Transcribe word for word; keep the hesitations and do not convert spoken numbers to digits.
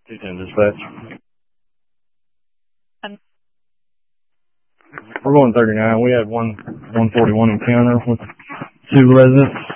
two ten dispatch. Um, We're going thirty-nine. We had one one forty-one encounter with two residents.